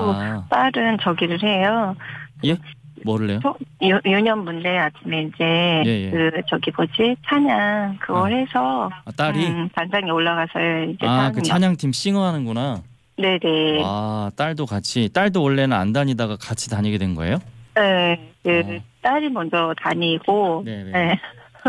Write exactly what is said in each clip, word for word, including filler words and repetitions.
아. 딸은 저기를 해요. 예? 뭐를 해요? 유, 유년문대 아침에 이제 예, 예. 그 저기 뭐지 찬양 그거 아. 해서 아, 딸이? 음, 단상에 올라가서 이제 아, 그 하는 찬양팀 싱어하는구나. 네네. 와, 딸도 같이, 딸도 원래는 안 다니다가 같이 다니게 된 거예요? 네, 그 어. 딸이 먼저 다니고 네네. 네.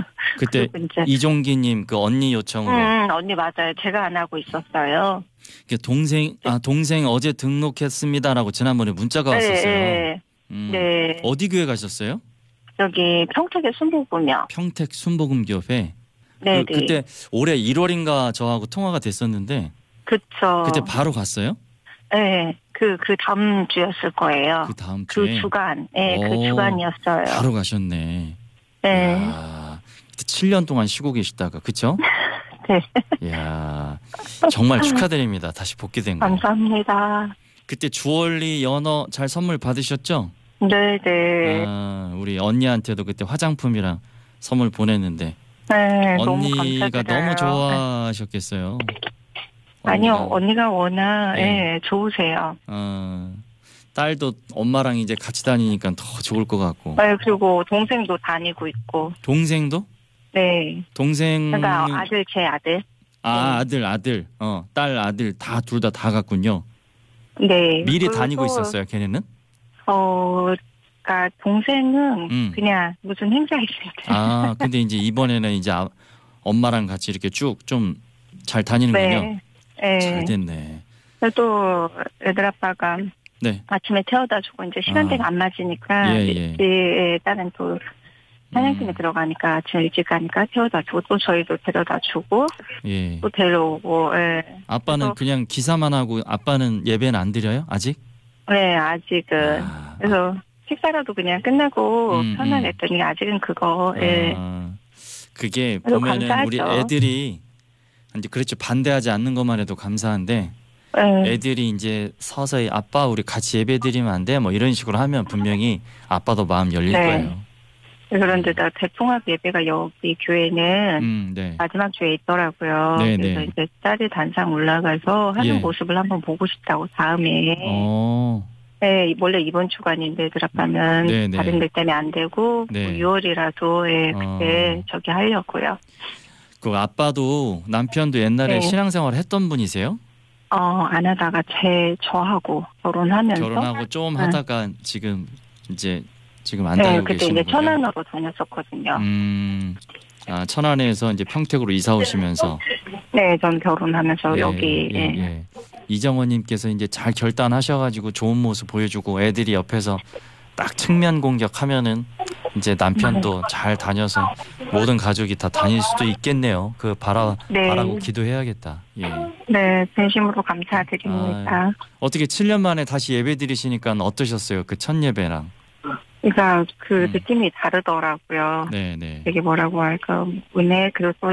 그때 그리고 이제 이종기님 그 언니 요청으로. 음, 언니 맞아요. 제가 안 하고 있었어요. 그 동생, 아, 동생 어제 등록했습니다라고 지난번에 문자가 네, 왔었어요. 네. 음. 네. 어디 교회 가셨어요? 여기 평택의 순복음이요. 평택 순복음교회. 네네. 그, 그때 올해 일월인가 저하고 통화가 됐었는데 그쵸. 그때 바로 갔어요? 네. 그, 그 다음 주였을 거예요. 그 다음 그 주에? 주간. 네, 그 오, 주간이었어요. 바로 가셨네. 네. 이야, 그때 칠 년 동안 쉬고 계시다가, 그쵸? 네. 이야, 정말 축하드립니다. 다시 복귀된 거. 감사합니다. 그때 주얼리 연어 잘 선물 받으셨죠? 네네. 아, 우리 언니한테도 그때 화장품이랑 선물 보냈는데 네, 너무 언니가 감사드려요. 너무 좋아하셨겠어요. 아니요, 언니가, 언니가 워낙 네. 예, 좋으세요. 어, 딸도 엄마랑 이제 같이 다니니까 더 좋을 것 같고. 네, 그리고 동생도 다니고 있고. 동생도? 네. 동생 그러니까 아들, 제 아들. 아 아들 아들 어 딸 아들 다 둘 다 다 갔군요. 네. 미리 그리고 다니고 또, 있었어요. 걔네는? 어, 그러니까 동생은 음. 그냥 무슨 행사 있을 때. 아 근데 이제 이번에는 이제 아, 엄마랑 같이 이렇게 쭉 좀 잘 다니는군요. 네. 네. 잘 됐네. 또 애들 아빠가 네. 아침에 태워다 주고 이제 시간대가 아. 안 맞으니까 예, 예. 일찍 딸은 또 찬양팀에 음. 들어가니까 아침 일찍 가니까 태워다 주고 또 저희도 데려다 주고 예. 또 데려오고. 예. 아빠는 그래서, 그냥 기사만 하고 아빠는 예배는 안 드려요? 아직? 네, 아직은. 아, 그래서 식사라도 그냥 끝나고 음, 편안했더니 아직은 그거. 예. 아, 그게 그래도 보면은 감사하죠. 우리 애들이 이제 그렇죠. 반대하지 않는 것만 해도 감사한데 예. 애들이 이제 서서히 아빠 우리 같이 예배 드리면 안 돼? 뭐 이런 식으로 하면 분명히 아빠도 마음 열릴 네. 거예요. 그런데다 대통합 예배가 여기 교회는 음, 네. 마지막 주에 있더라고요. 네, 그래서 네. 이제 딸이 단상 올라가서 하는 예. 모습을 한번 보고 싶다고 다음에. 어, 네, 원래 이번 주간인데 애들 아빠는 네, 네. 다른 일 때문에 안 되고 네. 뭐 유월이라도 예, 그때 어. 저기 하려고요. 그 아빠도 남편도 옛날에 네. 신앙생활 했던 분이세요? 어, 안 하다가 제 저하고 결혼하면서. 결혼하고 좀 네. 하다가 지금 이제 지금 안 네, 다니고 그때 이제 계시는군요. 천안으로 다녔었거든요. 음, 아 천안에서 이제 평택으로 이사 오시면서 네, 전 결혼하면서 예, 여기. 예, 예. 예. 이정원님께서 이제 잘 결단하셔가지고 좋은 모습 보여주고 애들이 옆에서 딱 측면 공격하면은 이제 남편도 잘 다녀서 모든 가족이 다 다닐 수도 있겠네요. 그 바라 네. 바라고 기도해야겠다. 예. 네, 진심으로 감사드립니다. 아, 어떻게 칠 년 만에 다시 예배 드리시니까 어떠셨어요? 그 첫 예배랑. 그러니까 그 음. 느낌이 다르더라고요. 네, 네. 되게 뭐라고 할까, 은혜, 그리고 또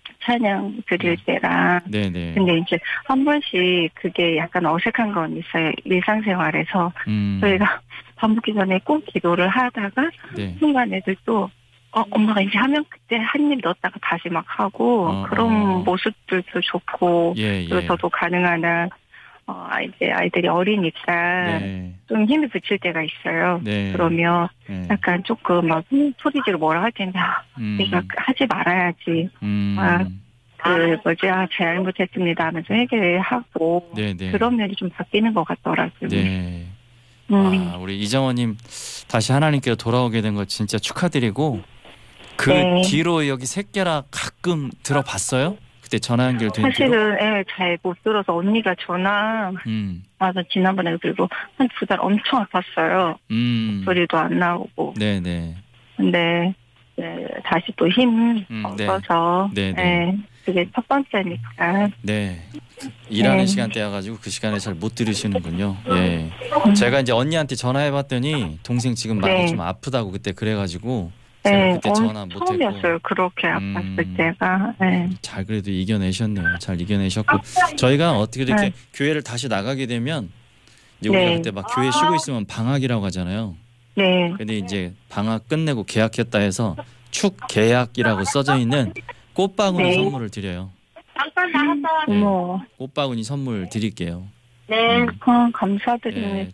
찬양 드릴 때랑. 네, 네. 근데 이제 한 번씩 그게 약간 어색한 건 있어요. 일상생활에서. 음. 저희가 밥 먹기 전에 꼭 기도를 하다가 네. 순간 애들 또 어, 엄마가 이제 하면 그때 한 입 넣었다가 다시 막 하고 어, 그런 어. 모습들도 좋고 예, 그리고 예. 저도 가능한 한 어, 이제 아이들이 어리니까 네. 좀 힘이 붙일 때가 있어요. 네. 그러면 네. 약간 조금 막 음, 소리지르 뭐라 할 텐데 아, 음. 내가 하지 말아야지. 음. 아, 그 뭐지 아 잘못했습니다 하면서 해결하고 네, 네. 그런 면이 좀 바뀌는 것 같더라고요. 네. 음. 아, 우리 이정원님 다시 하나님께로 돌아오게 된 거 진짜 축하드리고 그 네. 뒤로 여기 새끼라 가끔 들어봤어요? 그때 전화 연결된 뒤로? 사실은 예, 잘 못 들어서 언니가 전화 음. 와서 지난번에 그리고 한 두 달 엄청 아팠어요. 음. 소리도 안 나오고. 네, 네. 근데 네, 다시 또 힘 음, 네. 얻어서 네, 네. 예, 그게 첫 번째니까. 네. 일하는 네. 시간대여 가지고 그 시간에 잘 못 들으시는군요. 예. 제가 이제 언니한테 전화해 봤더니 동생 지금 많이 네. 좀 아프다고 그때 그래 가지고 제가 네, 그때 어, 전화 못 했고. 처음이었어요. 그렇게 음. 아팠을 때가. 네. 잘 그래도 이겨내셨네요. 잘 이겨내셨고 저희가 어떻게 이렇게 네. 교회를 다시 나가게 되면 이제 우리가 네. 그때 막 교회 쉬고 있으면 방학이라고 하잖아요. 네. 근데 이제 방학 끝내고 개학했다 해서 축 개학이라고 써져 있는 꽃바구니 네. 선물을 드려요. 어머. 꽃바구니 선물 드릴게요. 네. 음. 어, 감사드립니다. 예,